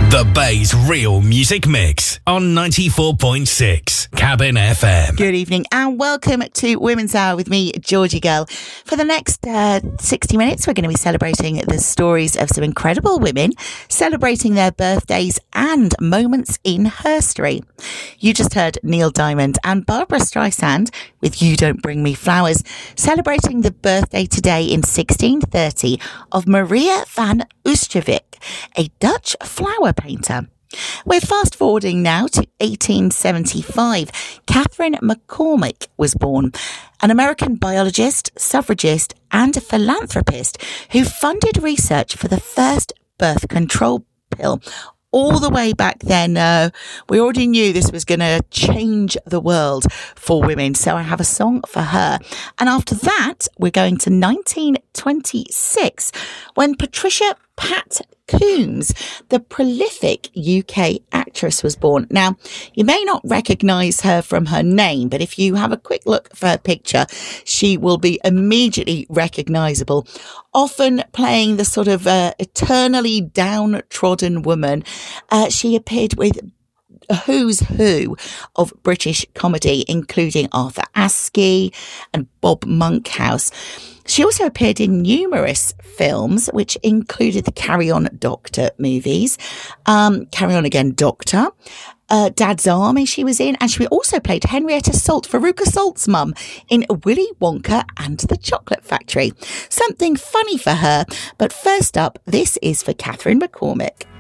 The Bay's Real Music Mix on 94.6 Cabin FM. Good evening and welcome to Women's Hour with me, Georgie Girl. For the next 60 minutes, we're going to be celebrating the stories of some incredible women, celebrating their birthdays and moments in herstory. You just heard Neil Diamond and Barbara Streisand with You Don't Bring Me Flowers, celebrating the birthday today in 1630 of Maria van Oosterwijk, a Dutch flower painter. We're fast forwarding now to 1875. Catherine McCormick was born, an American biologist, suffragist, and a philanthropist who funded research for the first birth control pill. All the way back then, we already knew this was going to change the world for women. So I have a song for her. And after that, we're going to 1926 when Patricia Pat Coombs, the prolific UK actress, was born. Now, you may not recognise her from her name, but if you have a quick look for her picture, she will be immediately recognisable. Often playing the sort of eternally downtrodden woman, she appeared with a who's who of British comedy, including Arthur Askey and Bob Monkhouse. She also appeared in numerous films, which included the Carry On Doctor movies, Carry On Again Doctor, Dad's Army she was in, and she also played Henrietta Salt, Veruca Salt's mum, in Willy Wonka and the Chocolate Factory. Something funny for her, but first up, this is for Catherine McCormick.